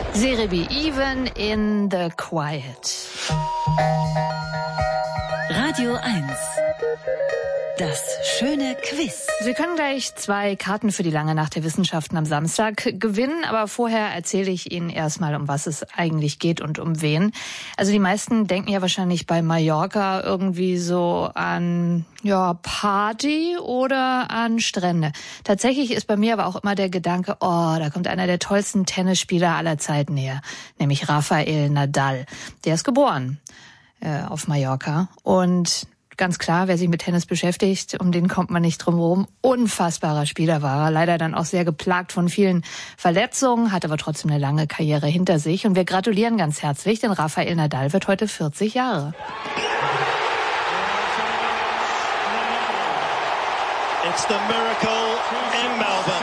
Serebii, Even in the Quiet. Radio 1. Das schöne Quiz. Sie können gleich 2 Karten für die lange Nacht der Wissenschaften am Samstag gewinnen, aber vorher erzähle ich Ihnen erstmal, um was es eigentlich geht und um wen. Also die meisten denken ja wahrscheinlich bei Mallorca irgendwie so an Party oder an Strände. Tatsächlich ist bei mir aber auch immer der Gedanke, da kommt einer der tollsten Tennisspieler aller Zeiten her, nämlich Rafael Nadal. Der ist geboren auf Mallorca und ganz klar, wer sich mit Tennis beschäftigt, um den kommt man nicht drum herum. Unfassbarer Spieler war er. Leider dann auch sehr geplagt von vielen Verletzungen, hat aber trotzdem eine lange Karriere hinter sich. Und wir gratulieren ganz herzlich, denn Rafael Nadal wird heute 40 Jahre. It's the miracle in Melbourne.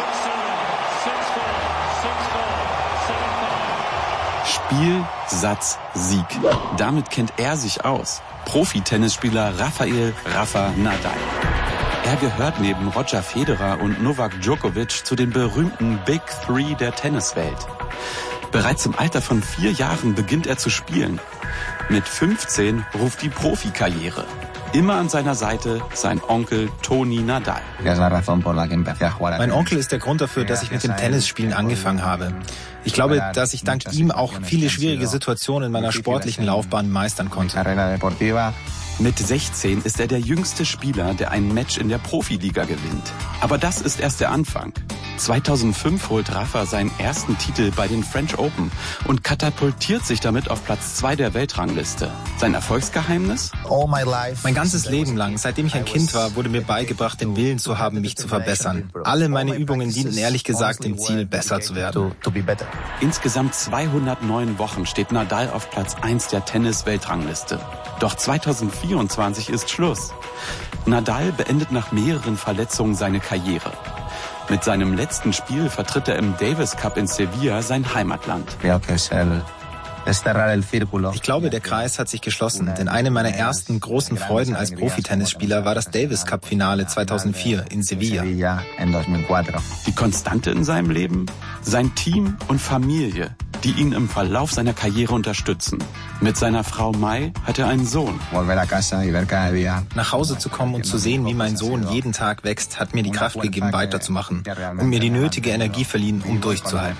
Spiel, Satz, Sieg. Damit kennt er sich aus. Profi-Tennisspieler Rafael Rafa Nadal. Er gehört neben Roger Federer und Novak Djokovic zu den berühmten Big Three der Tenniswelt. Bereits im Alter von 4 Jahren beginnt er zu spielen. Mit 15 ruft die Profikarriere. Immer an seiner Seite sein Onkel Toni Nadal. Mein Onkel ist der Grund dafür, dass ich mit dem Tennisspielen angefangen habe. Ich glaube, dass ich dank ihm auch viele schwierige Situationen in meiner sportlichen Laufbahn meistern konnte. Mit 16 ist er der jüngste Spieler, der ein Match in der Profiliga gewinnt. Aber das ist erst der Anfang. 2005 holt Rafa seinen ersten Titel bei den French Open und katapultiert sich damit auf Platz 2 der Weltrangliste. Sein Erfolgsgeheimnis? Mein ganzes Leben lang, seitdem ich ein Kind war, wurde mir beigebracht, den Willen zu haben, mich zu verbessern. Alle meine Übungen dienten ehrlich gesagt dem Ziel, besser zu werden. Insgesamt 209 Wochen steht Nadal auf Platz 1 der Tennis-Weltrangliste. Doch 2024 ist Schluss. Nadal beendet nach mehreren Verletzungen seine Karriere. Mit seinem letzten Spiel vertritt er im Davis Cup in Sevilla sein Heimatland. Ich glaube, der Kreis hat sich geschlossen, denn eine meiner ersten großen Freuden als Profitennisspieler war das Davis Cup Finale 2004 in Sevilla. Die Konstante in seinem Leben? Sein Team und Familie, die ihn im Verlauf seiner Karriere unterstützen. Mit seiner Frau Mai hat er einen Sohn. Nach Hause zu kommen und zu sehen, wie mein Sohn jeden Tag wächst, hat mir die Kraft gegeben, weiterzumachen und mir die nötige Energie verliehen, um durchzuhalten.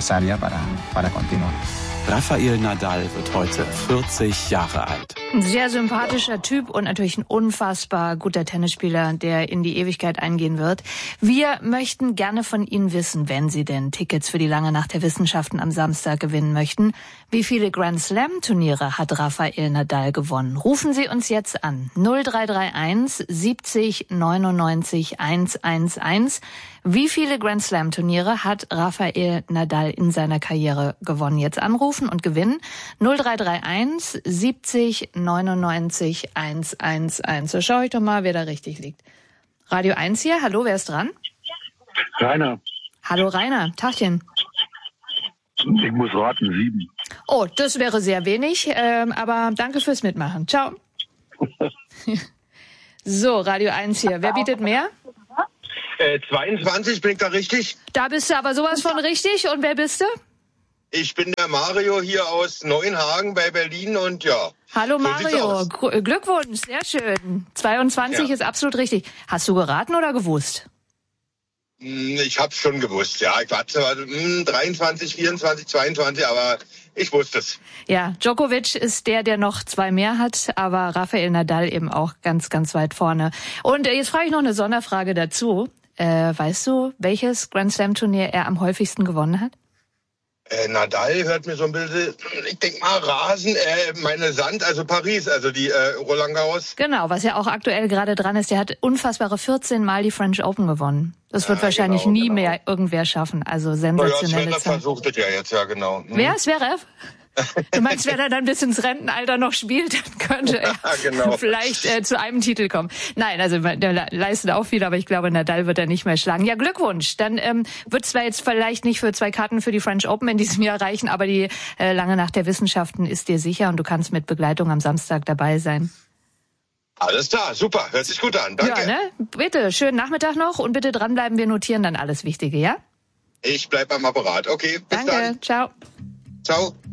Rafael Nadal wird heute 40 Jahre alt. Ein sehr sympathischer Typ und natürlich ein unfassbar guter Tennisspieler, der in die Ewigkeit eingehen wird. Wir möchten gerne von Ihnen wissen, wenn Sie denn Tickets für die lange Nacht der Wissenschaften am Samstag gewinnen möchten. Wie viele Grand Slam Turniere hat Rafael Nadal gewonnen? Rufen Sie uns jetzt an. 0331 70 99 111. Wie viele Grand Slam Turniere hat Rafael Nadal in seiner Karriere gewonnen? Jetzt anrufen und gewinnen. 0331 70 99 111. So schaue ich doch mal, wer da richtig liegt. Radio 1 hier. Hallo, wer ist dran? Rainer. Hallo Rainer, Tagchen. Ich muss raten, 7. Oh, das wäre sehr wenig, aber danke fürs Mitmachen. Ciao. So, Radio 1 hier. Wer bietet mehr? 22, bin ich da richtig? Da bist du aber sowas von richtig. Und wer bist du? Ich bin der Mario hier aus Neuenhagen bei Berlin und ja. Hallo so Mario, Glückwunsch, sehr schön. 22 ist absolut richtig. Hast du geraten oder gewusst? Ich hab's schon gewusst, ja. Ich war zwar 23, 24, 22, aber ich wusste es. Ja, Djokovic ist der noch 2 mehr hat, aber Rafael Nadal eben auch ganz, ganz weit vorne. Und jetzt frage ich noch eine Sonderfrage dazu. Weißt du, welches Grand Slam Turnier er am häufigsten gewonnen hat? Nadal hört mir so ein bisschen, ich denke mal Sand, also Paris, also die Roland Garros. Genau, was ja auch aktuell gerade dran ist, der hat unfassbare 14 Mal die French Open gewonnen. Das wird wahrscheinlich nie mehr irgendwer schaffen, also sensationelle Zverev versucht es ja jetzt, ja genau. Wer? Zverev? Du meinst, wenn er dann bis ins Rentenalter noch spielt, dann könnte er vielleicht zu einem Titel kommen. Nein, also der leistet auch viel, aber ich glaube, Nadal wird er nicht mehr schlagen. Ja, Glückwunsch. Dann wird zwar jetzt vielleicht nicht für 2 Karten für die French Open in diesem Jahr reichen, aber die lange Nacht der Wissenschaften ist dir sicher und du kannst mit Begleitung am Samstag dabei sein. Alles klar, super, hört sich gut an. Danke. Ja, ne? Bitte, schönen Nachmittag noch und bitte dranbleiben, wir notieren dann alles Wichtige, ja? Ich bleib am Apparat. Okay, bis Danke, dann. Ciao. Ciao.